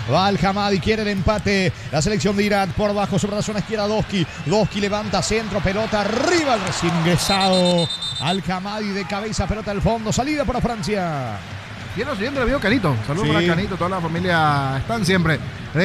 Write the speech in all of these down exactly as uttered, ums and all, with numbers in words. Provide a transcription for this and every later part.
Va Al-Hamadi, quiere el empate. La selección de Irak por abajo sobre la zona izquierda. Doski. Doski levanta centro, pelota arriba. El recién ingresado Al-Hamadi de cabeza, pelota al fondo. Salida para Francia. Y en lo siguiente le veo Canito. Saludos Sí. para Canito, toda la familia están siempre.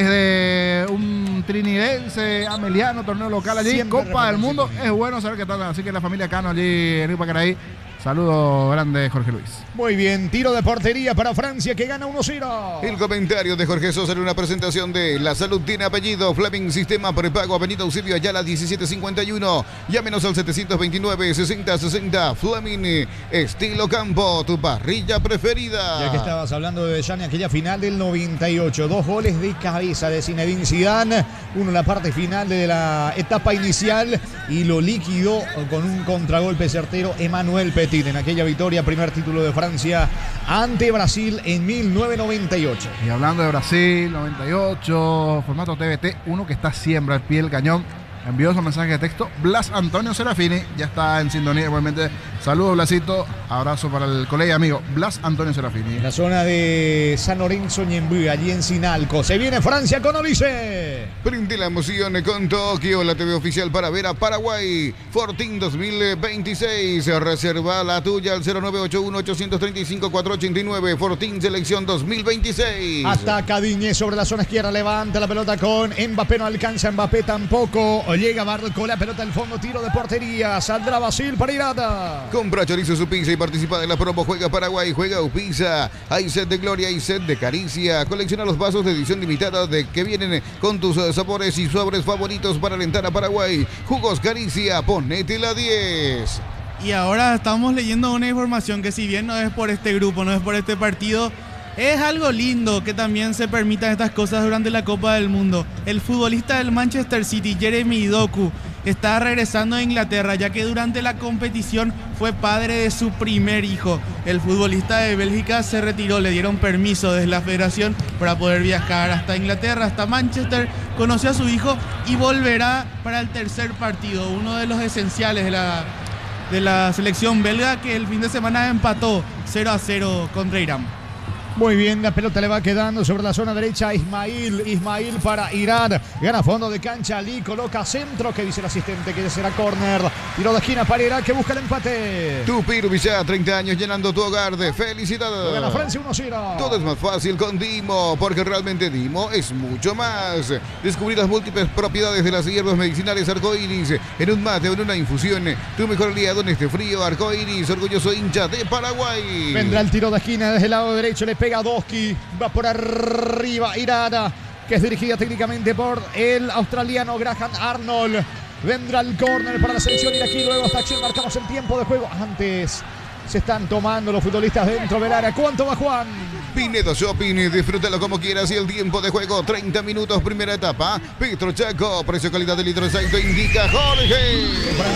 Desde un trinidense, Ameliano, torneo local allí, Siempre Copa del Mundo. reconocido. Es bueno saber que están, así que la familia Cano allí en Ipacaraí. Saludos grande, Jorge Luis. Muy bien, tiro de portería para Francia que gana uno cero. El comentario de Jorge Sosa en una presentación de La Salud tiene apellido. Fleming Sistema Prepago, Avenida Eusebio Ayala diecisiete cincuenta y uno. Llámenos al setecientos veintinueve, sesenta sesenta. Fleming, estilo campo, tu parrilla preferida. Ya que estabas hablando de Dejani, aquella final del noventa y ocho. Dos goles de cabeza de Zinedine Zidane. Uno en la parte final de la etapa inicial y lo liquidó con un contragolpe certero Emmanuel Petit en aquella victoria, primer título de Francia ante Brasil en mil novecientos noventa y ocho. Y hablando de Brasil, noventa y ocho, formato T V T, uno que está siempre al pie del cañón. Envió su mensaje de texto Blas Antonio Serafini, ya está en sintonía igualmente. Saludos, Blasito, abrazo para el colega y amigo Blas Antonio Serafini. En la zona de San Lorenzo Ñemby, allí en Sinalco. Se viene Francia con Olise. Prende la emoción con Tokio, la T V oficial para ver a Paraguay. Fortín dos mil veintiséis. Reserva la tuya al cero nueve ocho uno, ocho tres cinco, cuatro ocho nueve. Fortín Selección dos mil veintiséis. Ataca Diñez sobre la zona izquierda. Levanta la pelota con Mbappé. No alcanza Mbappé tampoco. Llega Barco, la pelota al fondo. Tiro de portería. Saldrá Basil para Irata. Compra chorizo su pizza y participa de la promo. Juega Paraguay, juega Upizza. Hay set de gloria, hay set de caricia. Colecciona los vasos de edición limitada de que vienen con tus uh, sabores y sobres favoritos para alentar a Paraguay. Jugos Caricia, ponete la diez. Y ahora estamos leyendo una información que, si bien no es por este grupo, no es por este partido, es algo lindo que también se permitan estas cosas durante la Copa del Mundo. El futbolista del Manchester City, Jeremy Doku, está regresando a Inglaterra, ya que durante la competición fue padre de su primer hijo. El futbolista de Bélgica se retiró, le dieron permiso desde la federación para poder viajar hasta Inglaterra, hasta Manchester, conoció a su hijo y volverá para el tercer partido, uno de los esenciales de la, de la selección belga, que el fin de semana empató cero a cero contra Irán. Muy bien, la pelota le va quedando sobre la zona derecha a Ismail. Ismail para Irán. Gana fondo de cancha. Ali coloca centro. Que dice el asistente que será córner. Tiro de esquina para Irán que busca el empate. Tupir Villa, treinta años llenando tu hogar de felicidad. Gana Francia uno cero. Todo es más fácil con Dimo, porque realmente Dimo es mucho más. Descubrir las múltiples propiedades de las hierbas medicinales arcoíris en un mate o en una infusión. Tu mejor aliado en este frío. Arcoíris, orgulloso hincha de Paraguay. Vendrá el tiro de esquina desde el lado derecho. Le pega Doski, va por arriba Irán, que es dirigida técnicamente por el australiano Graham Arnold. Vendrá el córner para la selección iraquí. Luego esta acción marcamos el tiempo de juego. Antes se están tomando los futbolistas dentro del área. ¿Cuánto va Juan? Pinedo Shopping, disfrútalo como quieras. Y el tiempo de juego, treinta minutos, primera etapa. Petro Chaco, precio calidad de litro exacto, indica Jorge.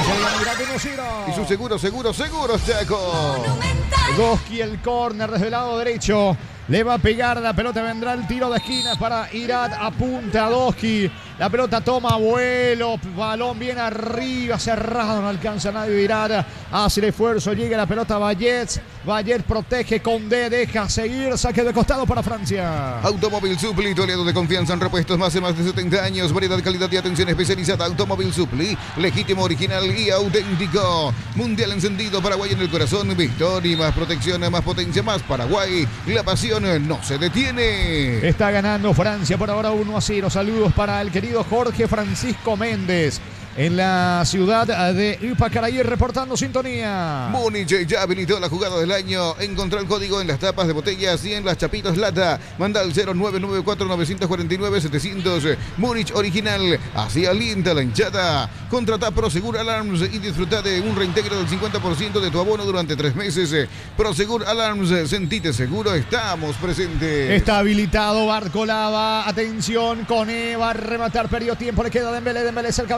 Y su seguro, seguro, seguro, Chaco. Doski, el córner desde el lado derecho. Le va a pegar la pelota, vendrá el tiro de esquina para Irak, apunta a Doski. La pelota toma vuelo, balón bien arriba, cerrado, no alcanza nadie. Irak hace el esfuerzo, llega la pelota a Vallet. Vallet protege con D, deja seguir, saque de costado para Francia. Automóvil Supli, tu aliado de confianza en repuestos más de más de setenta años. Variedad, calidad y atención especializada. Automóvil Supli, legítimo, original y auténtico. Mundial encendido, Paraguay en el corazón. Victoria, más protección, más potencia, más Paraguay. La pasión no se detiene. Está ganando Francia por ahora uno a cero. Saludos para el querido Jorge Francisco Méndez en la ciudad de Ipacaraí, reportando sintonía. Múnich ya habilitó la jugada del año. Encontrá el código en las tapas de botellas y en las chapitas lata. Manda al cero nueve nueve cuatro, nueve cuatro nueve, siete cero cero. Múnich original. Así alienta la hinchada. Contrata Prosegur Alarms y disfruta de un reintegro del cincuenta por ciento de tu abono durante tres meses. Prosegur Alarms, sentite seguro, estamos presentes. Está habilitado Barcolava. Atención, con Eva, rematar, perdió tiempo, le queda Dembélé, Dembélé cerca del área.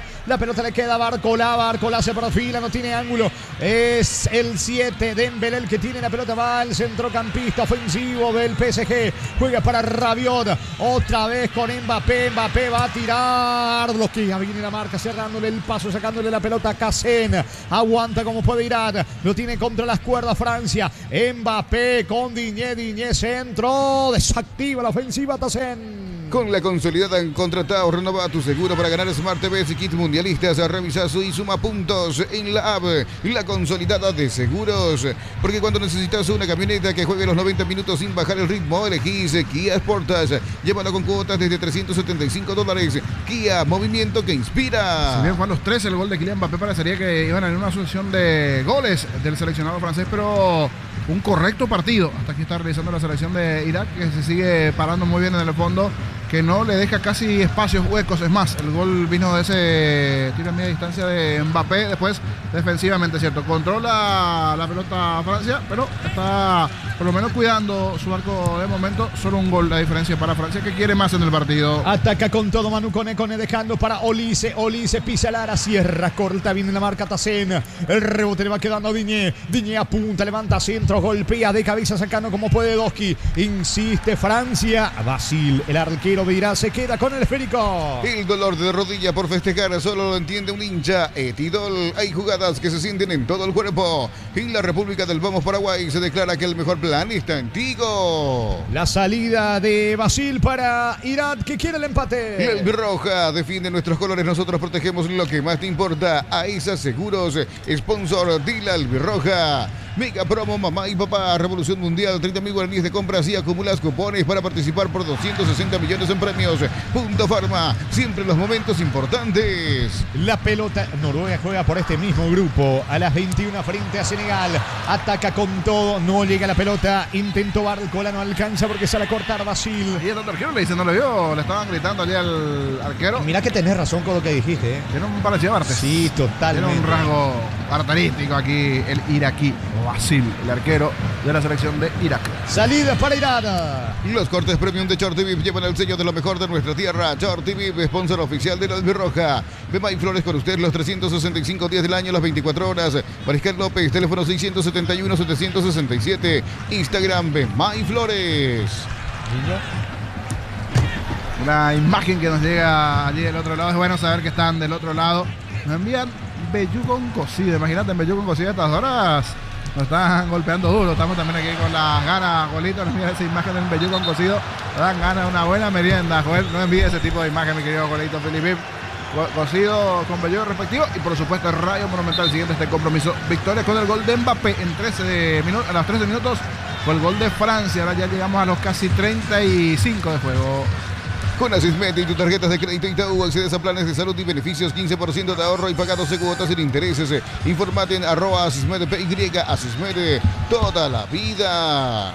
La pelota le queda a Barcola. Barcola se perfila, no tiene ángulo. Es el siete, Dembélé, el que tiene la pelota. Va el centrocampista ofensivo del P S G. Juega para Rabiot. Otra vez con Mbappé. Mbappé va a tirar. Bloquea, viene la marca, cerrándole el paso, sacándole la pelota a Casen. Aguanta como puede Irak. Lo tiene contra las cuerdas Francia. Mbappé con Diñé. Diñé centro. Desactiva la ofensiva Tassen. Con la consolidada en contratado, renova tu seguro para ganar Smart T Vs y kits mundialistas. Revisa su y suma puntos en la app, la consolidada de seguros. Porque cuando necesitas una camioneta que juegue los noventa minutos sin bajar el ritmo, elegís Kia Sportage. Llévalo con cuotas desde trescientos setenta y cinco dólares. Kia, movimiento que inspira. Si bien fue a los trece el gol de Kylian Mbappé, parecería que iban a tener una asunción de goles del seleccionado francés, pero un correcto partido. Hasta aquí está realizando la selección de Irak, que se sigue parando muy bien en el fondo, que no le deja casi espacios huecos. Es más, el gol vino de ese tiro a media distancia de Mbappé. Después, defensivamente, cierto, controla la pelota Francia, pero está por lo menos cuidando su arco de momento. Solo un gol la diferencia para Francia, que quiere más en el partido. Ataca con todo Manu Kone, Kone dejando para Olise. Olise pisa Lara, cierra, corta, viene la marca Tassen. El rebote le va quedando a Diñé. Diñé apunta, levanta centro, golpea de cabeza, sacando como puede Doski. Insiste Francia. Basil, el arquero de Irak, se queda con el esférico. El dolor de rodilla por festejar solo lo entiende un hincha. Etidol. Hay jugadas que se sienten en todo el cuerpo. En la República del Vamos Paraguay se declara que el mejor plan está en Tigo. La salida de Basil para Irak, que quiere el empate. La Albirroja defiende nuestros colores. Nosotros protegemos lo que más te importa. AESA Seguros, sponsor de la Albirroja. Mega promo mamá y papá, revolución mundial, treinta mil guaraníes de compras y acumulas cupones para participar por doscientos sesenta millones en premios. Punto Farma, siempre en los momentos importantes. La pelota, Noruega juega por este mismo grupo a las veintiuna frente a Senegal. Ataca con todo, no llega la pelota. Intentó Barcola, no alcanza porque sale a cortar Basil. Y el otro arquero le dice, no le vio, le estaban gritando allí al arquero. Mirá que tenés razón con lo que dijiste, ¿eh? Tiene un parecido a Bartes. Sí, totalmente. Tiene un rasgo característico aquí el iraquí. Basil, el arquero de la selección de Irak. Salida para Irak. Los cortes premium de Short T V llevan el sello de lo mejor de nuestra tierra. Short T V, sponsor oficial de la Albirroja. Bemay Flores con usted los trescientos sesenta y cinco días del año, las veinticuatro horas. Mariscal López, teléfono seiscientos setenta y uno, setecientos sesenta y siete. Instagram Bemay Flores. Una imagen que nos llega allí del otro lado. Es bueno saber que están del otro lado. Nos envían Bellú con cocido. Imagínate, Bellú con cocido a estas horas. Nos están golpeando duro. Estamos también aquí con las ganas, Golito. Nos envía esa imagen del Bellú con cocido. Nos dan ganas de una buena merienda, Joel. No envíe ese tipo de imagen, mi querido Golito Felipe. Cocido con Bellú respectivo. Y por supuesto, el Rayo Monumental siguiente este compromiso. Victoria con el gol de Mbappé en trece minutos. A los trece minutos fue el gol de Francia. Ahora ya llegamos a los casi treinta y cinco de juego. Con Asismed y tus tarjetas de crédito Itaú accedes a planes de salud y beneficios, quince por ciento de ahorro y pagá doce cuotas sin intereses. Informate en arroba Asismed P Y, Asismed toda la vida.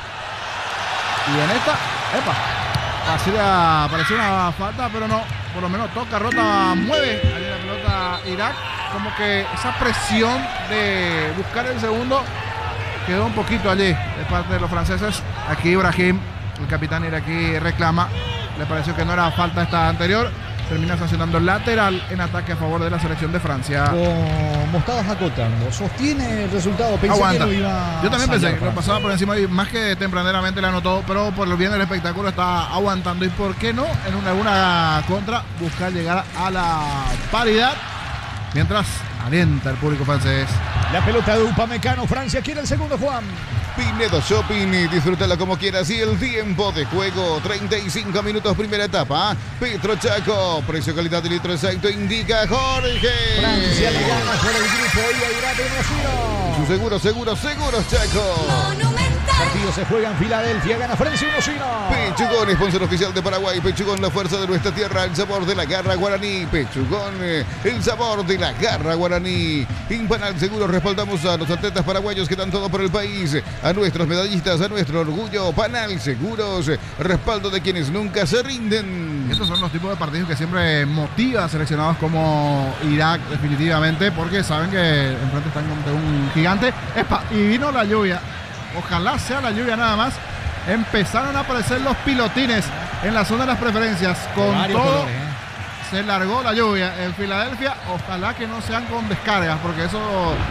Y en esta, epa, así le pareció una falta, pero no, por lo menos toca, rota, mueve allí la pelota Irak. Como que esa presión de buscar el segundo quedó un poquito allí de parte de los franceses. Aquí Ibrahim, el capitán iraquí, reclama. Le pareció que no era falta esta anterior. Termina sancionando lateral en ataque a favor de la selección de Francia. Como estabas acotando, sostiene el resultado. Pensé Aguanta. que lo iba Yo también pensé que Francia. lo pasaba por encima y más que tempraneramente le anotó, pero por el bien del espectáculo está aguantando. Y por qué no, en una, una contra, buscar llegar a la paridad mientras alienta el público francés. La pelota de Upamecano. Francia quiere el segundo, Juan. Pinedo Shopping, disfrútala como quieras y el tiempo de juego, treinta y cinco minutos, primera etapa. Petro Chaco, precio, calidad y litro exacto, indica Jorge. Francia le gana por el grupo y a Irak uno a cero. Su seguro, seguro, seguro, Chaco. El partido se juega en Filadelfia, gana Francia uno a cero. Pechugón, sponsor oficial de Paraguay. Pechugón, la fuerza de nuestra tierra, el sabor de la garra guaraní. Pechugón, el sabor de la garra guaraní. Impanal Seguros, respaldamos a los atletas paraguayos que dan todo por el país. A nuestros medallistas, a nuestro orgullo. Panal Seguros, respaldo de quienes nunca se rinden. Estos son los tipos de partidos que siempre motivan a seleccionados como Irak, definitivamente, porque saben que enfrente están contra un gigante. Epa, y vino la lluvia. Ojalá sea la lluvia nada más. Empezaron a aparecer los pilotines en la zona de las preferencias. Con Varios todo, colores, ¿eh? se largó la lluvia en Filadelfia. Ojalá que no sean con descargas, porque eso,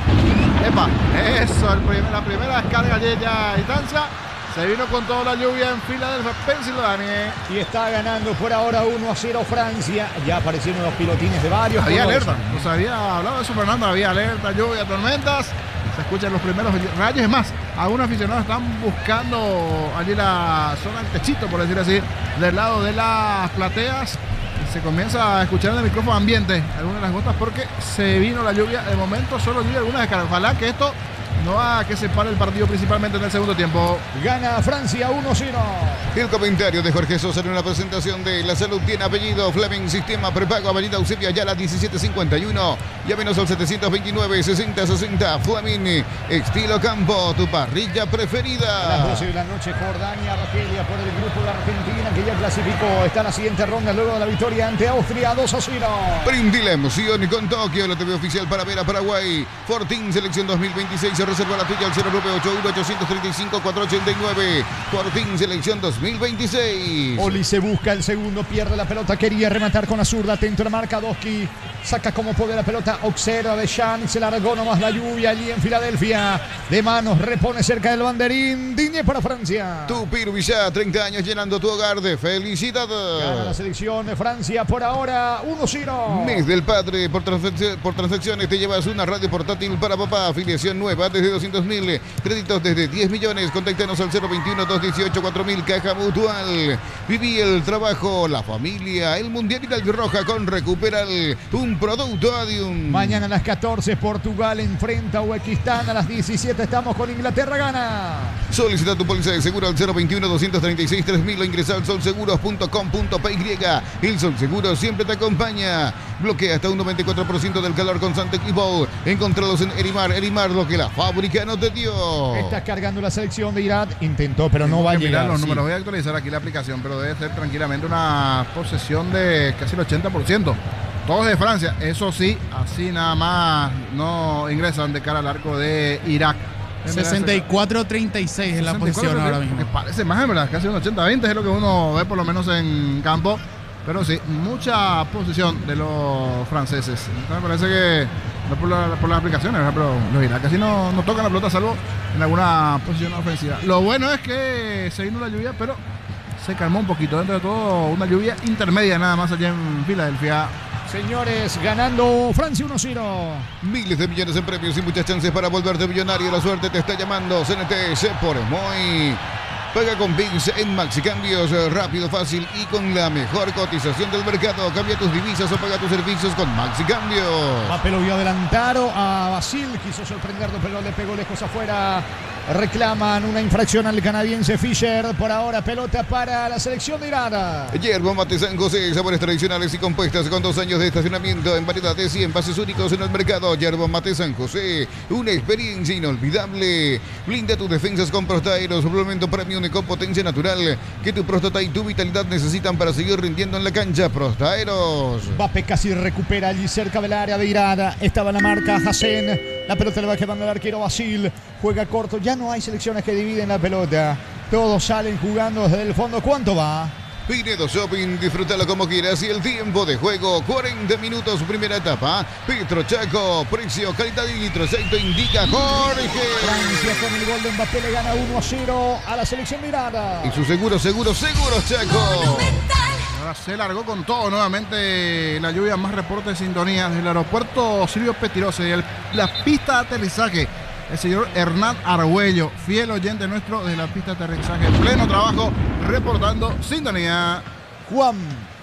epa, eso, el primer, la primera descarga de ella distancia. Se vino con toda la lluvia en Filadelfia, Pensilvania. Y está ganando por ahora uno a cero Francia. Ya aparecieron los pilotines de varios. Había colores. alerta, nos había hablado de eso Fernando, había alerta, lluvia, tormentas. Se escuchan los primeros rayos. Es más, algunos aficionados están buscando allí la zona del techito, por decir así, del lado de las plateas. Y se comienza a escuchar en el micrófono ambiente algunas de las gotas porque se vino la lluvia. De momento solo lluvia, algunas descargas. Ojalá que esto no haga que se pare el partido, principalmente en el segundo tiempo. Gana Francia uno cero. El comentario de Jorge Sosa en una presentación de La Salud tiene apellido Fleming, sistema prepago, avenida Eusebio Ayala diecisiete cincuenta y uno. Llámenos al setecientos veintinueve sesenta sesenta. Fleming, estilo campo, tu parrilla A las preferida. doce de la noche, Jordania, Argelia por el grupo de Argentina que ya clasificó. Está en la siguiente ronda luego de la victoria ante Austria dos a cero. Brindí la emoción con Tokio, la T V oficial para ver a Paraguay. Fortín, selección dos mil veintiséis, se reserva la tuya al cero nueve ocho uno ocho tres cinco cuatro ocho nueve. Fortín, selección dos mil veintiséis. Oli se busca el segundo, pierde la pelota, quería rematar con la zurda, atento a la marca, Doski saca como puede la pelota, observa de Shan, se largó nomás la lluvia allí en Filadelfia, de manos, repone cerca del banderín, Digne para Francia. Tu Pirvilla, treinta años llenando tu hogar de felicidad. Gana la selección de Francia por ahora uno cero. Mes del Padre, por, transacciones, por transacciones te llevas una radio portátil para papá, afiliación nueva desde doscientos mil, créditos desde diez millones, contáctanos al cero veintiuno dos dieciocho cuatro mil, Caja Mutual. Viví el trabajo, la familia, el Mundial y la Roja con Recuperal, un producto Adium. Mañana a las catorce Portugal enfrenta a Uzbekistán, a las diecisiete estamos con Inglaterra, gana. Solicita tu póliza de seguro al cero veintiuno dos treinta y seis tres mil o ingresa al solseguros punto com punto pe. El Sol Seguro siempre te acompaña. Bloquea hasta un noventa y cuatro por ciento del calor con Santec Evo. Encontrados en Erimar. Erimar, lo que la fábrica no te dio. Está cargando la selección de Irak, intentó pero no va a llegar. Los sí. números, voy a actualizar aquí la aplicación, pero debe ser tranquilamente una posesión de casi el ochenta por ciento. Todos de Francia, eso sí, así nada más no ingresan de cara al arco de Irak. sesenta y cuatro treinta y seis es la posición ahora mismo. Que parece más, en verdad, casi un ochenta veinte es lo que uno ve por lo menos en campo. Pero sí, mucha posición de los franceses. Entonces me parece que no por, la, por las aplicaciones, pero los Irak casi no, no tocan la pelota salvo en alguna posición ofensiva. Lo bueno es que se vino la lluvia, pero se calmó un poquito. Dentro de todo, una lluvia intermedia nada más allá en Filadelfia. Señores, ganando Francia uno cero. Miles de millones en premios y muchas chances para volverte millonario. La suerte te está llamando. C N T, C por Moy. Paga con Bins en Maxi Cambios, rápido, fácil y con la mejor cotización del mercado. Cambia tus divisas o paga tus servicios con Maxi Cambios. Mbappé lo vio adelantar a Basil, quiso sorprenderlo, pero le pegó lejos afuera. Reclaman una infracción al canadiense Fischer. Por ahora, pelota para la selección de Irán. Yerba Mate San José, sabores tradicionales y compuestas con dos años de estacionamiento en variedades y envases únicos en el mercado. Yerba Mate San José, una experiencia inolvidable. Blinda tus defensas con Prostaeros, suplemento premium con potencia natural que tu próstata y tu vitalidad necesitan para seguir rindiendo en la cancha. Prostaeros. Mbappé casi recupera allí cerca del área de Irán. Estaba en la marca Hassen. La pelota le va quedando al arquero Basil. Juega corto. Ya no hay selecciones que dividen la pelota. Todos salen jugando desde el fondo. ¿Cuánto va? Pinedo Shopping, disfrútalo como quieras y el tiempo de juego, cuarenta minutos, primera etapa. Petro Chaco, precio, calidad y litro aceite indica Jorge. Francia con el gol de Mbappé le gana uno a cero a la selección de Irán. Y su seguro, seguro, seguro Chaco. Ahora se largó con todo nuevamente la lluvia, más reportes de sintonía desde el aeropuerto Silvio Pettirossi, el, la pista de aterrizaje. El señor Hernán Argüello, fiel oyente nuestro de la pista de aterrizaje, pleno trabajo, reportando sintonía. Juan.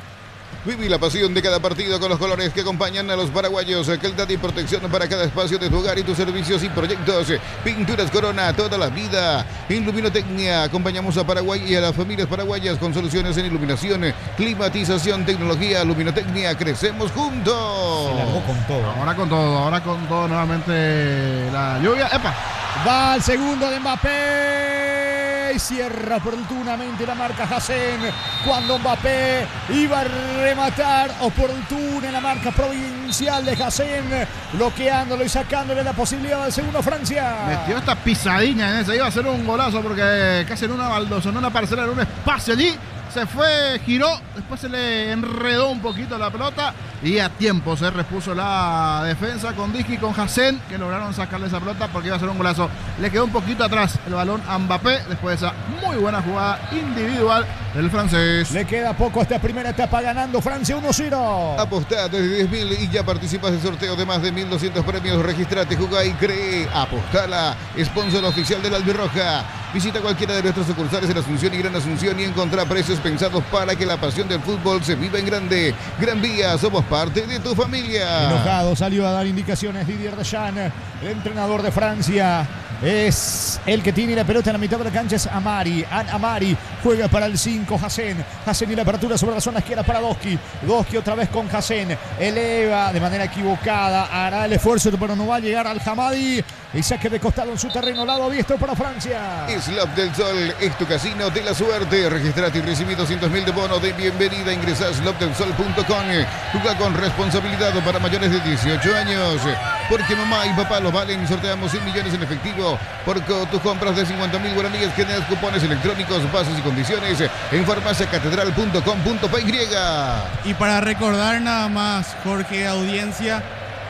Viví la pasión de cada partido con los colores que acompañan a los paraguayos. Calidad y protección para cada espacio de tu hogar y tus servicios y proyectos. Pinturas Corona, toda la vida. En Luminotecnia acompañamos a Paraguay y a las familias paraguayas con soluciones en iluminación, climatización, tecnología. Luminotecnia, crecemos juntos. Se largó con todo. Ahora con todo, ahora con todo nuevamente la lluvia. ¡Epa! Va al segundo de Mbappé. Y cierra oportunamente la marca Hassen. Cuando Mbappé iba a rematar, oportuna la marca provincial de Hassen, bloqueándolo y sacándole la posibilidad del segundo Francia. Metió esta pisadilla en esa, iba a ser un golazo porque casi en una baldosa, en una parcela, en un espacio allí. se fue, giró, después se le enredó un poquito la pelota y a tiempo se repuso la defensa con Disky y con Hassen, que lograron sacarle esa pelota porque iba a ser un golazo. Le quedó un poquito atrás el balón a Mbappé después de esa muy buena jugada individual del francés. Le queda poco a esta primera etapa, ganando Francia uno cero. Apostá desde diez mil y ya participas del sorteo de más de mil doscientos premios. Registrate, jugá y cree. Apostala, sponsor oficial de la Albirroja. Visita cualquiera de nuestras sucursales en Asunción y Gran Asunción y encontrá precios pensados para que la pasión del fútbol se viva en grande. Gran Vía, somos parte de tu familia. Enojado salió a dar indicaciones Didier Deschamps, el entrenador de Francia. Es el que tiene la pelota en la mitad de la cancha, es Amari. An Amari juega para el cinco, Hassen. Hassen y la apertura sobre la zona izquierda para Doski. Doski otra vez con Hassen. Eleva de manera equivocada. Hará el esfuerzo, pero no va a llegar al Hamadi. Y saque de costado en su terreno, lado diestro para Francia. Slot del Sol es tu casino de la suerte. Registrate y recibí doscientos mil de bono de bienvenida. Ingresa a slot del sol punto com. Juega con responsabilidad para mayores de dieciocho años. Porque mamá y papá lo valen. Sorteamos cien millones en efectivo. Por tus compras de cincuenta mil guaraníes, generas cupones electrónicos, bases y condiciones en farmacia catedral punto com punto p y. Y para recordar nada más, Jorge, audiencia,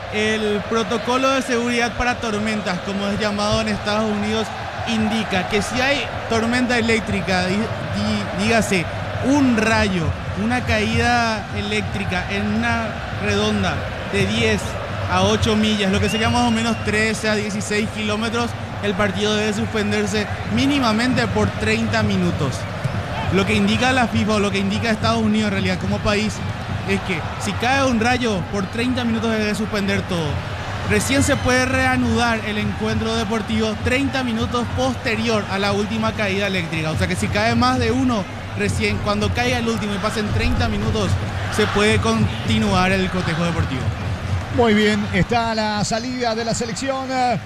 el protocolo de seguridad para tormentas, como es llamado en Estados Unidos, indica que si hay tormenta eléctrica, dí, dí, dígase un rayo, una caída eléctrica en una redonda de diez a ocho millas, lo que sería más o menos trece a dieciséis kilómetros, el partido debe suspenderse mínimamente por treinta minutos. Lo que indica la FIFA o lo que indica Estados Unidos en realidad como país es que si cae un rayo por treinta minutos debe suspender todo. Recién se puede reanudar el encuentro deportivo treinta minutos posterior a la última caída eléctrica. O sea que si cae más de uno, recién cuando caiga el último y pasen treinta minutos, se puede continuar el cotejo deportivo. Muy bien, está la salida de la selección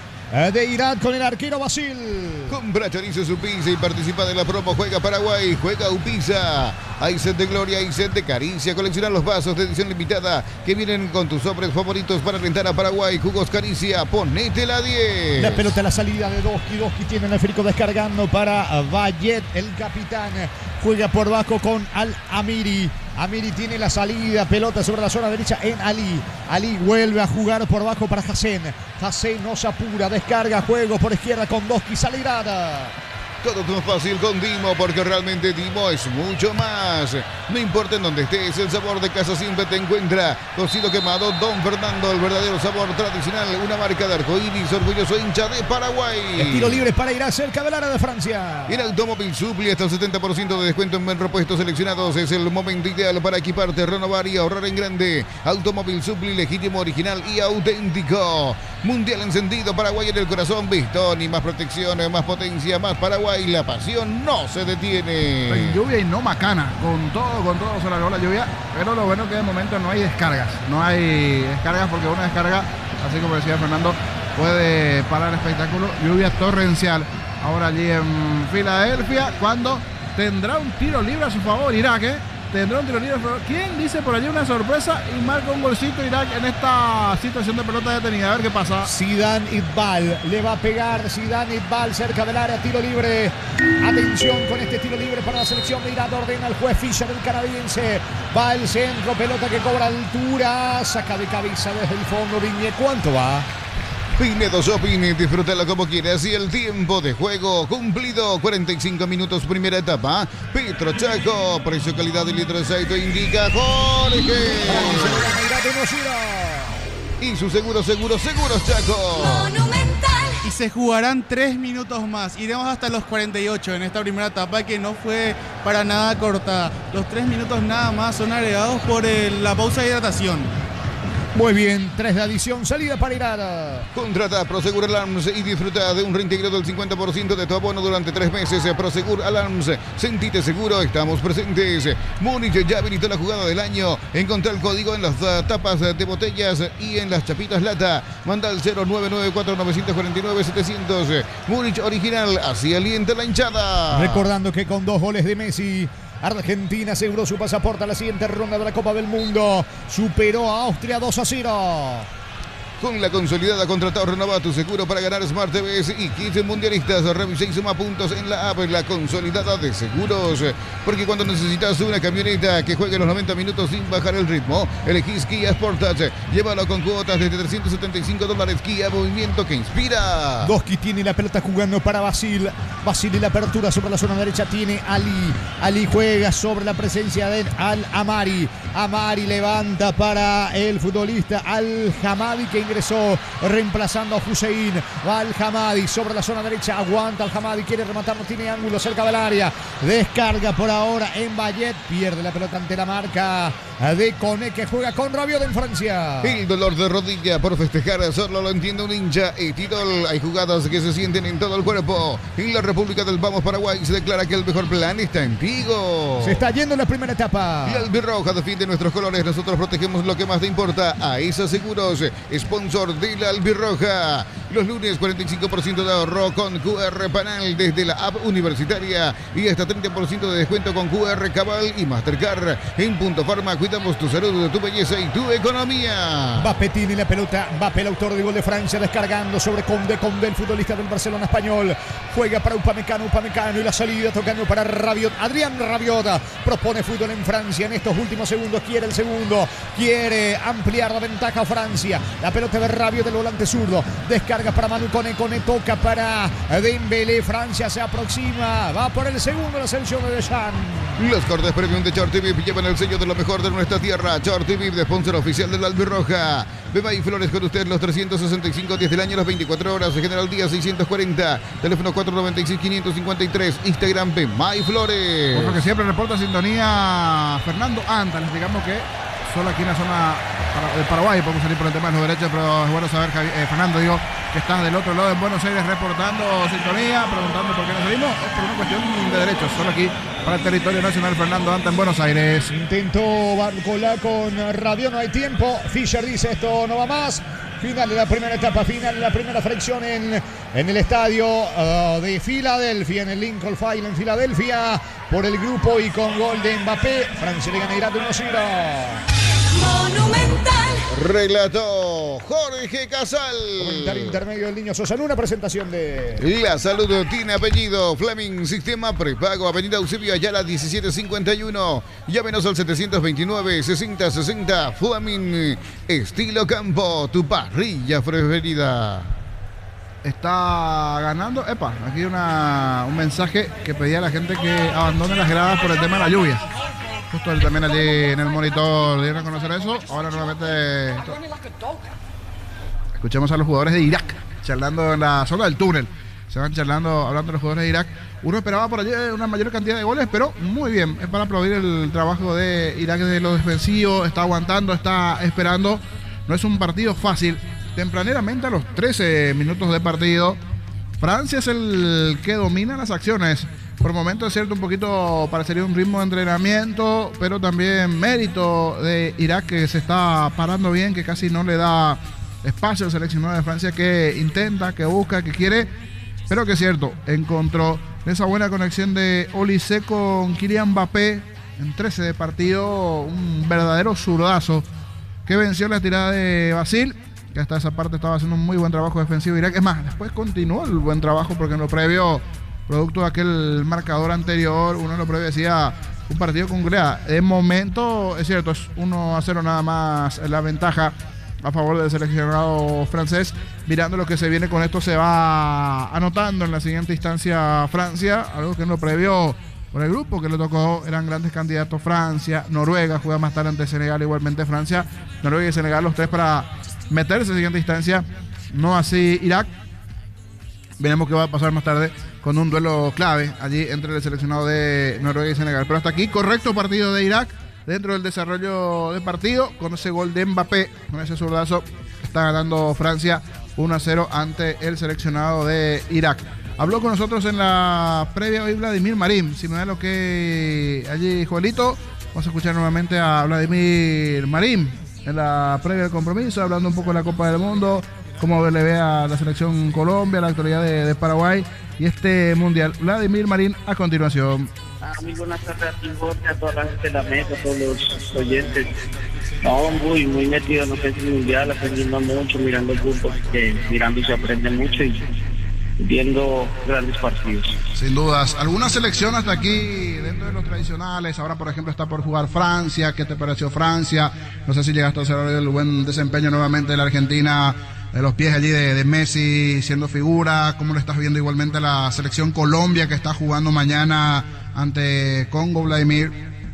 de Irak con el arquero Basil. Compra chorizo Upisa y participa de la promo. Juega Paraguay, juega Upisa. Hay set de gloria, hay set de caricia. Colecciona los vasos de edición limitada que vienen con tus sobres favoritos para alentar a Paraguay. Jugos caricia, ponete la diez. La pelota a la salida de Doski. Doski tiene el esférico descargando para Vallet, el capitán. Juega por bajo con Al-Amiri. Amiri tiene la salida, pelota sobre la zona derecha en Ali. Ali vuelve a jugar por bajo para Hassen. Hassen no se apura, descarga juego por izquierda con Doski, salida. Todo es más fácil con Dimo, porque realmente Dimo es mucho más. No importa en donde estés, el sabor de casa siempre te encuentra. Cocido quemado Don Fernando, el verdadero sabor tradicional. Una marca de arcoíris, orgulloso hincha de Paraguay. El tiro libre para ir a cerca del área de Francia. En Automóvil Supli hasta el setenta por ciento de descuento en repuestos seleccionados. Es el momento ideal para equiparte, renovar y ahorrar en grande. Automóvil Supli, legítimo, original y auténtico. Mundial encendido, Paraguay en el corazón. Pistón y más protección, más potencia, más Paraguay. Y la pasión no se detiene. En lluvia y no macana, con todo, con todo se largó la lluvia, pero lo bueno es que de momento no hay descargas, no hay descargas porque una descarga, así como decía Fernando, puede parar el espectáculo. Lluvia torrencial ahora allí en Filadelfia, cuando tendrá un tiro libre a su favor Irak, ¿eh? Tendrá un tiro libre a su favor. ¿Quién dice por allí una sorpresa y marca un golcito Irak en esta situación de pelota detenida? A ver qué pasa. Zidane Iqbal le va a pegar. Zidane Iqbal cerca del área, tiro libre. Atención con este tiro libre para la selección de Irak. Ordena el juez Fischer, el canadiense. Va al centro, pelota que cobra altura. Saca de cabeza desde el fondo Viñe. ¿Cuánto va? Pinedo Shopping, disfrútalo como quieras y el tiempo de juego cumplido. cuarenta y cinco minutos, primera etapa. Petro Chaco, precio, calidad del litro de aceite indica Jorge. Y su seguro, seguro, seguros Chaco. Monumental. Y se jugarán tres minutos más. Iremos hasta los cuarenta y ocho en esta primera etapa que no fue para nada cortada. Los tres minutos nada más son agregados por el, la pausa de hidratación. Muy bien, tres de adición, salida para Irak. Contrata Prosegur Alarms y disfruta de un reintegro del cincuenta por ciento de tu abono durante tres meses. Prosegur Alarms, sentite seguro, estamos presentes. Múnich ya habilitó la jugada del año. Encontrá el código en las uh, tapas de botellas y en las chapitas lata. Manda al cero nueve nueve cuatro nueve cuatro nueve siete cero cero. Múnich original, así alienta la hinchada. Recordando que con dos goles de Messi, Argentina aseguró su pasaporte a la siguiente ronda de la Copa del Mundo. Superó a Austria dos a cero. Con la consolidada contratado renovado tu seguro para ganar Smart T Vs y kits mundialistas. Revisa y suma puntos en la app, la consolidada de seguros. Porque cuando necesitas una camioneta que juegue los noventa minutos sin bajar el ritmo, elegís Kia Sportage. Llévalo con cuotas desde trescientos setenta y cinco dólares. Kia, movimiento que inspira. Doski tiene la pelota jugando para Basil. Basil y la apertura sobre la zona derecha tiene Ali. Ali juega sobre la presencia de Al Amari. Amari levanta para el futbolista Al Hamadi que ingresó reemplazando a Hussein. Va Al Hamadi sobre la zona derecha. Aguanta Al Hamadi. Quiere rematar. No tiene ángulo cerca del área. Descarga por ahora en Bayet. Pierde la pelota ante la marca de Cone que juega con Rabiot en Francia. El dolor de rodilla por festejar solo lo entiende un hincha y Titol. Hay jugadas que se sienten en todo el cuerpo. En la República del Vamos Paraguay se declara que el mejor plan está en Tigo. Se está yendo en la primera etapa. La albirroja defiende nuestros colores. Nosotros protegemos lo que más te importa. A esos seguros, sponsor de la albirroja. Los lunes cuarenta y cinco por ciento de ahorro con Q R Panal desde la app universitaria y hasta treinta por ciento de descuento con Q R Cabal y Mastercard. En Punto Farma cuidamos tu salud, tu belleza y tu economía. Mbappé tiene la pelota. Mbappé, el autor del gol de Francia, descargando sobre Conde. Conde, el futbolista del Barcelona español. Juega para Upamecano. Upamecano y la salida tocando para Rabiot. Adrián Rabiot propone fútbol en Francia en estos últimos segundos. Quiere el segundo. Quiere ampliar la ventaja a Francia. La pelota de Rabiot del volante zurdo. Descarga para Manu Kone. Kone toca para Dembélé. Francia se aproxima. Va por el segundo la selección de Deschamps. Los cortes premium de Chor T V llevan el sello de lo mejor de nuestra tierra. Chor T V, de sponsor oficial de la albirroja. Beba y Flores con usted los trescientos sesenta y cinco días del año, las veinticuatro horas. General Díaz seiscientos cuarenta. Teléfono cuatro noventa y seis, quinientos cincuenta y tres. Instagram Bema y Flores. Por lo que siempre reporta sintonía Fernando Anta. Les digamos que solo aquí en la zona del Paraguay podemos salir por el tema de los derechos, pero es bueno saber, Javi, eh, Fernando, digo, que estás del otro lado en Buenos Aires reportando sintonía, preguntando por qué no salimos. Es por una cuestión de derechos, solo aquí para el territorio nacional. Fernando Anta en Buenos Aires. Intentó Barcola con Rabiot, no hay tiempo. Fischer dice esto no va más. Final de la primera etapa, final de la primera fracción en, en el estadio uh, de Filadelfia, en el Lincoln File en Filadelfia, por el grupo y con gol de Mbappé. Francia le gana a Irak uno cero. Monumental. Relató Jorge Casal. Comentario intermedio del Niño Sosa en una presentación de La Salud tiene apellido. Fleming, sistema prepago, Avenida Eusebio Ayala diecisiete cincuenta y uno. Llámenos al setecientos veintinueve, sesenta sesenta. Fleming, estilo campo, tu parrilla preferida. Está ganando. Epa, aquí una, un mensaje que pedía a la gente que abandone las gradas por el tema de la lluvia. Justo él también allí en el monitor dieron a conocer eso. Ahora nuevamente escuchemos a los jugadores de Irak charlando en la zona del túnel. Se van charlando, hablando de los jugadores de Irak. Uno esperaba por allí una mayor cantidad de goles, pero muy bien. Es para aplaudir el trabajo de Irak de los defensivos. Está aguantando, está esperando. No es un partido fácil. Tempraneramente a los trece minutos de partido, Francia es el que domina las acciones. Por momentos es cierto, un poquito parecería un ritmo de entrenamiento, pero también mérito de Irak, que se está parando bien, que casi no le da espacio al seleccionado de Francia, que intenta, que busca, que quiere, pero que es cierto, encontró esa buena conexión de Olise con Kylian Mbappé en trece de partido, un verdadero zurdazo que venció la tirada de Basil, que hasta esa parte estaba haciendo un muy buen trabajo defensivo Irak. Es más, después continuó el buen trabajo, porque en lo previo, producto de aquel marcador anterior, uno en lo previo decía un partido con goleada. De momento, es cierto, es uno a cero nada más la ventaja a favor del seleccionado francés. Mirando lo que se viene con esto, se va anotando en la siguiente instancia Francia, algo que en lo previo, por el grupo que le tocó, eran grandes candidatos. Francia, Noruega, juega más tarde ante Senegal, igualmente Francia, Noruega y Senegal, los tres para meterse en la siguiente instancia. No así Irak. Veremos qué va a pasar más tarde con un duelo clave allí entre el seleccionado de Noruega y Senegal. Pero hasta aquí, correcto partido de Irak dentro del desarrollo del partido, con ese gol de Mbappé, con ese zurdazo. Está ganando Francia uno a cero ante el seleccionado de Irak. Habló con nosotros en la previa hoy Vladimir Marín. Si me da lo que allí, Joelito, vamos a escuchar nuevamente a Vladimir Marín en la previa del compromiso, hablando un poco de la Copa del Mundo, cómo le ve a la selección Colombia, la actualidad de, de Paraguay y este mundial. Vladimir Marín a continuación. Ah, muy buenas tardes a ti, Jorge, a toda la gente de la mesa, a todos los oyentes. No, muy, muy metido en lo que es el mundial, aprendiendo mucho, mirando el fútbol, que mirando se aprende mucho y viendo grandes partidos. Sin dudas. ¿Alguna selección hasta aquí dentro de los tradicionales? Ahora, por ejemplo, está por jugar Francia. ¿Qué te pareció Francia? No sé si llegaste a observar el buen desempeño nuevamente de la Argentina, de los pies allí de, de Messi siendo figura. ¿Cómo lo estás viendo igualmente la selección Colombia que está jugando mañana ante Congo, Vladimir?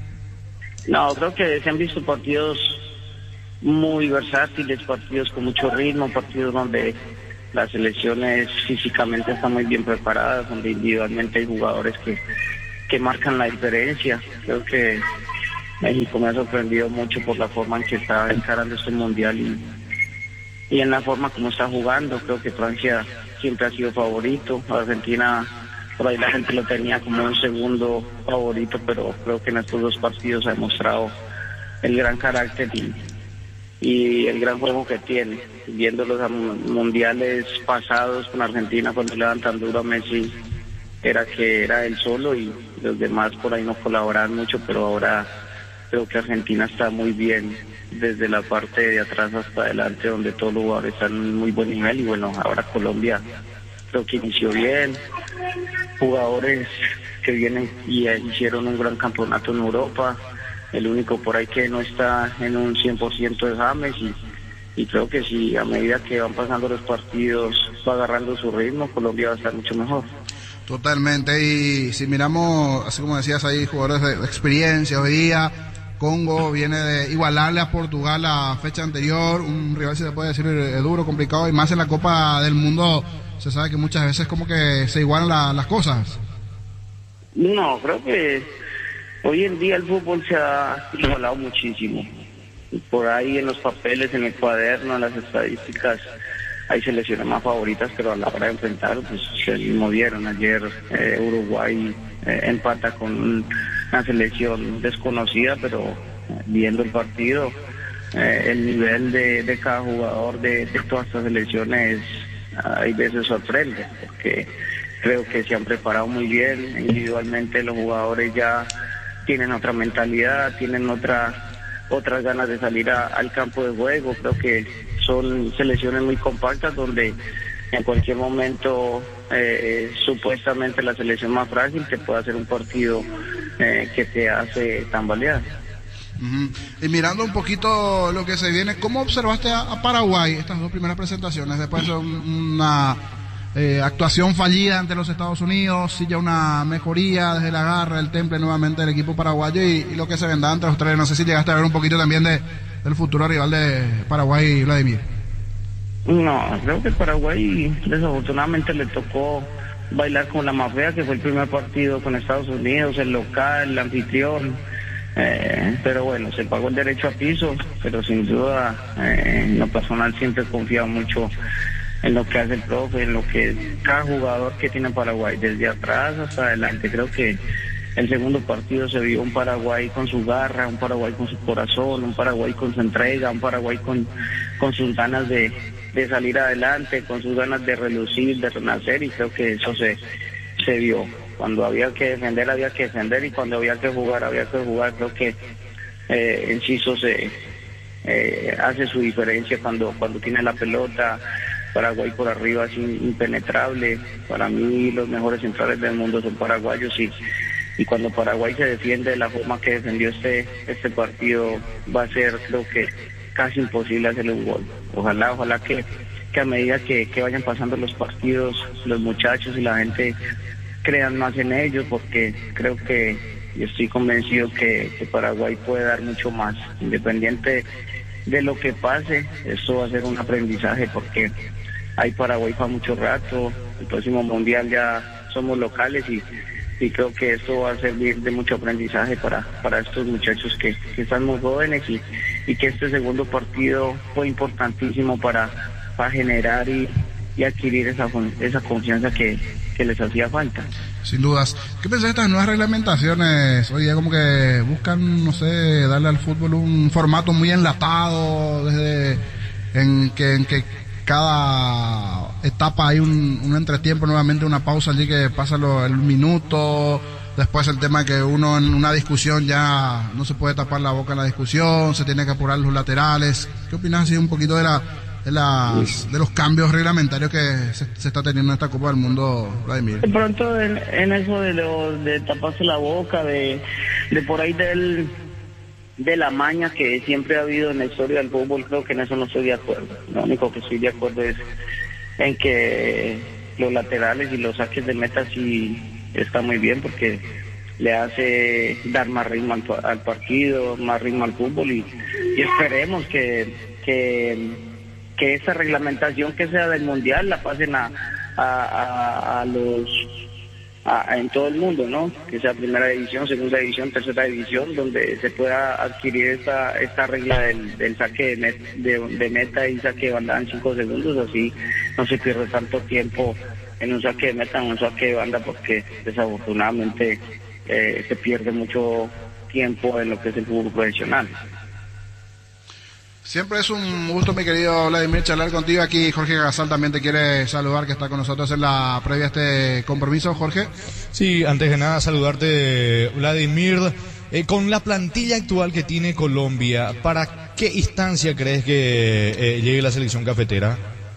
No, creo que se han visto partidos muy versátiles, partidos con mucho ritmo, partidos donde las selecciones físicamente están muy bien preparadas, donde individualmente hay jugadores que, que marcan la diferencia. Creo que México me ha sorprendido mucho por la forma en que está encarando este mundial y, y en la forma como está jugando. Creo que Francia siempre ha sido favorito, Argentina por ahí la gente lo tenía como un segundo favorito, pero creo que en estos dos partidos ha demostrado el gran carácter y, y el gran juego que tiene. Viendo los mundiales pasados con Argentina, cuando le daban tan duro a Messi, era que era él solo y los demás por ahí no colaboraban mucho, pero ahora creo que Argentina está muy bien, desde la parte de atrás hasta adelante, donde todos los jugadores están en muy buen nivel. Y bueno, ahora Colombia creo que inició bien, jugadores que vienen y hicieron un gran campeonato en Europa. El único por ahí que no está en un cien por ciento es James y, y creo que si a medida que van pasando los partidos va agarrando su ritmo, Colombia va a estar mucho mejor. Totalmente, y si miramos, así como decías ahí, jugadores de experiencia, hoy día Congo viene de igualarle a Portugal la fecha anterior, un rival, si se puede decir, duro, complicado, y más en la Copa del Mundo se sabe que muchas veces como que se igualan la, las cosas. No, creo que hoy en día el fútbol se ha igualado muchísimo. Por ahí en los papeles, en el cuaderno, en las estadísticas, hay selecciones más favoritas, pero a la hora de enfrentar, pues se movieron. Ayer eh, Uruguay eh, empata con una selección desconocida, pero eh, viendo el partido, eh, el nivel de, de cada jugador de, de todas estas selecciones hay veces sorprende, porque creo que se han preparado muy bien. Individualmente los jugadores ya tienen otra mentalidad, tienen otra otras ganas de salir a, al campo de juego. Creo que son selecciones muy compactas donde en cualquier momento eh, supuestamente la selección más frágil te puede hacer un partido eh, que te hace tambalear. Uh-huh. Y mirando un poquito lo que se viene, ¿cómo observaste a, a Paraguay estas dos primeras presentaciones? Después de un, una eh, actuación fallida ante los Estados Unidos, sí ya una mejoría desde la garra, el temple nuevamente del equipo paraguayo y, y lo que se vendrá entre los tres. No sé si llegaste a ver un poquito también de, del futuro rival de Paraguay, Vladimir. No, creo que Paraguay desafortunadamente le tocó bailar con la más fea, que fue el primer partido con Estados Unidos, el local, el anfitrión. Eh, pero bueno, se pagó el derecho a piso, pero sin duda eh, en lo personal siempre he confiado mucho en lo que hace el profe, en lo que cada jugador que tiene Paraguay, desde atrás hasta adelante. Creo que el segundo partido se vio un Paraguay con su garra, un Paraguay con su corazón, un Paraguay con su entrega, un Paraguay con, con sus ganas de, de salir adelante, con sus ganas de relucir, de renacer, y creo que eso se, se vio. Cuando había que defender, había que defender, y cuando había que jugar, había que jugar. Creo que eh, Enciso se eh, hace su diferencia cuando, cuando tiene la pelota. Paraguay por arriba es impenetrable. Para mí los mejores centrales del mundo son paraguayos, y, y cuando Paraguay se defiende de la forma que defendió este, este partido, va a ser, creo que, casi imposible hacerle un gol. Ojalá, ojalá que, que a medida que, que vayan pasando los partidos, los muchachos y la gente crean más en ellos, porque creo que yo estoy convencido que, que Paraguay puede dar mucho más, independiente de lo que pase. Esto va a ser un aprendizaje, porque hay Paraguay para mucho rato. El próximo mundial ya somos locales, y, y creo que esto va a servir de mucho aprendizaje para, para estos muchachos que, que están muy jóvenes, y, y que este segundo partido fue importantísimo para, para generar y, y adquirir esa, esa confianza que que les hacía falta. Sin dudas. ¿Qué pensás de estas nuevas reglamentaciones? Hoy día como que buscan, no sé, darle al fútbol un formato muy enlatado, desde en que, en que cada etapa hay un, un entretiempo, nuevamente una pausa allí que pasa lo, el minuto, Después el tema que uno en una discusión ya no se puede tapar la boca en la discusión, se tiene que apurar los laterales. ¿Qué opinas así un poquito de la de, las, de los cambios reglamentarios que se, se está teniendo en esta Copa del Mundo, Vladimir? De pronto en, en eso de, lo, de taparse la boca, de, de por ahí del, de la maña que siempre ha habido en la historia del fútbol, creo que en eso no estoy de acuerdo. Lo único que estoy de acuerdo es en que los laterales y los saques de meta sí está muy bien, porque le hace dar más ritmo al, al partido, más ritmo al fútbol, y, y esperemos que, que, que esa reglamentación que sea del Mundial la pasen a, a, a, a los a, en todo el mundo, ¿no? Que sea primera división, segunda división, tercera división, donde se pueda adquirir esta esta regla del, del saque de, met, de, de meta y saque de banda en cinco segundos, así no se pierde tanto tiempo en un saque de meta, en un saque de banda, porque desafortunadamente eh, se pierde mucho tiempo en lo que es el fútbol profesional. Siempre es un gusto, mi querido Vladimir, charlar contigo. Aquí Jorge Gasal también te quiere saludar, que está con nosotros en la previa a este compromiso. Jorge. Sí, antes de nada saludarte, Vladimir. Eh, con la plantilla actual que tiene Colombia, ¿para qué instancia crees que eh, llegue la selección cafetera?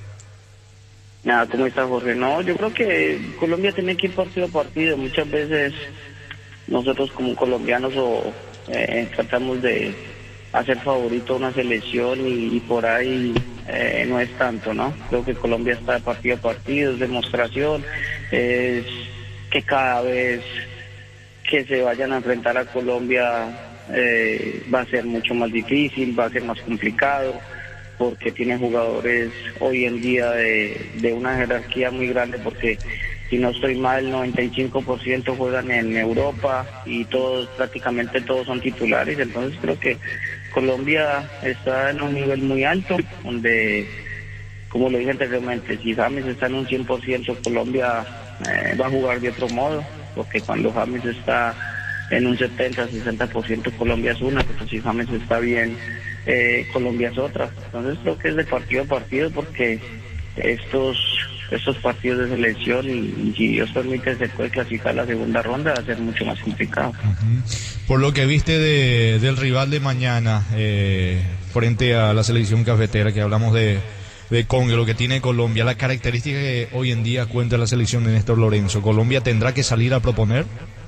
Nada, ¿cómo está, Jorge? No, yo creo que Colombia tiene que ir partido a partido. Muchas veces nosotros como colombianos o eh, tratamos de hacer favorito a una selección y, y por ahí eh, no es tanto, ¿no? Creo que Colombia está de partido a partido, es demostración, es que cada vez que se vayan a enfrentar a Colombia eh, va a ser mucho más difícil, va a ser más complicado, porque tienen jugadores hoy en día de, de una jerarquía muy grande, porque si no estoy mal, el noventa y cinco por ciento juegan en Europa y todos, prácticamente todos son titulares. Entonces creo que Colombia está en un nivel muy alto, donde, como lo dije anteriormente, si James está en un cien por ciento, Colombia eh, va a jugar de otro modo, porque cuando James está en un setenta, sesenta por ciento, Colombia es una, pero si James está bien, eh, Colombia es otra. Entonces creo que es de partido a partido, porque estos estos partidos de selección, y, y si Dios permite se puede clasificar la segunda ronda, va a ser mucho más complicado. Uh-huh. Por lo que viste de, del rival de mañana eh, frente a la selección cafetera, que hablamos de, de Congo, lo que tiene Colombia, la característica que hoy en día cuenta la selección de Néstor Lorenzo, ¿Colombia tendrá que salir a proponer?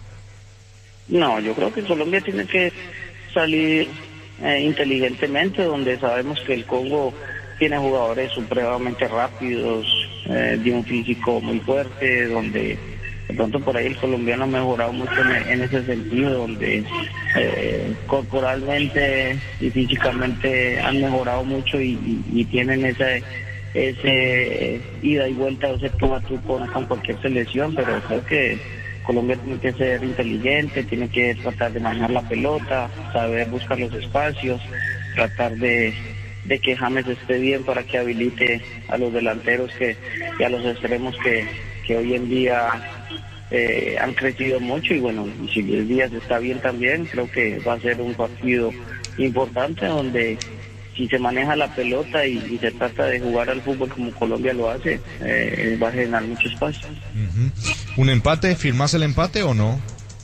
No, yo creo que Colombia tiene que salir eh, inteligentemente, donde sabemos que el Congo tiene jugadores supremamente rápidos, eh, de un físico muy fuerte, donde de pronto por ahí el colombiano ha mejorado mucho en, en ese sentido, donde eh, corporalmente y físicamente han mejorado mucho, y, y, y tienen ese, ese ida y vuelta, ese tú a tú con, con cualquier selección. Pero creo que Colombia tiene que ser inteligente, tiene que tratar de manejar la pelota, saber buscar los espacios, tratar de de que James esté bien para que habilite a los delanteros que y a los extremos que, que hoy en día eh, han crecido mucho. Y bueno, y si Luis Díaz está bien también, creo que va a ser un partido importante, donde si se maneja la pelota y, y se trata de jugar al fútbol como Colombia lo hace, eh, va a generar mucho espacio. Uh-huh. ¿Un empate? ¿Firmás el empate o no?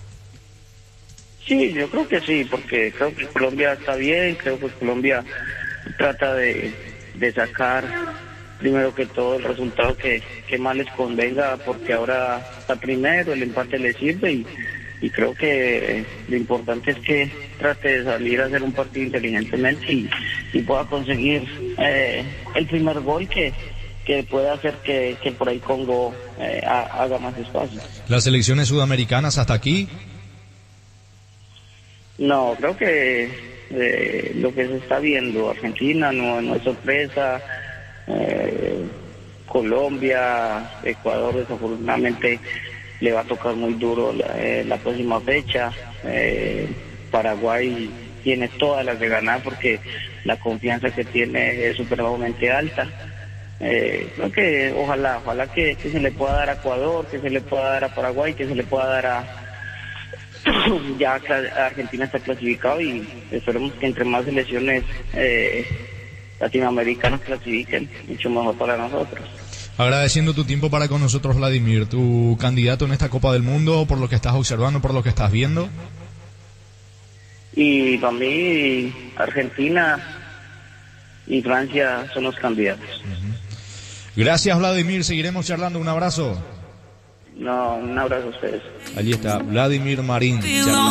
Sí, yo creo que sí, porque creo que Colombia está bien, creo que Colombia trata de, de sacar primero que todo el resultado que, que más les convenga, porque ahora está primero, el empate le sirve, y, y creo que lo importante es que trate de salir a hacer un partido inteligentemente y, y pueda conseguir eh, el primer gol que, que pueda hacer que, que por ahí Congo eh, haga más espacio. ¿Las selecciones sudamericanas hasta aquí? No, creo que Eh, lo que se está viendo, Argentina no, no es sorpresa, eh, Colombia, Ecuador desafortunadamente le va a tocar muy duro la, eh, la próxima fecha, eh, Paraguay tiene todas las de ganar porque la confianza que tiene es supremamente alta. Eh, creo que ojalá, ojalá que, que se le pueda dar a Ecuador, que se le pueda dar a Paraguay, que se le pueda dar a ya Argentina está clasificado, y esperemos que entre más selecciones eh, latinoamericanas clasifiquen, mucho mejor para nosotros. Agradeciendo tu tiempo para con nosotros, Vladimir. Tu candidato en esta Copa del Mundo, por lo que estás observando, por lo que estás viendo. Y para mí, Argentina y Francia son los candidatos. Gracias, Vladimir. Seguiremos charlando. Un abrazo. No, un abrazo a ustedes. Allí está Vladimir Marín. charlando.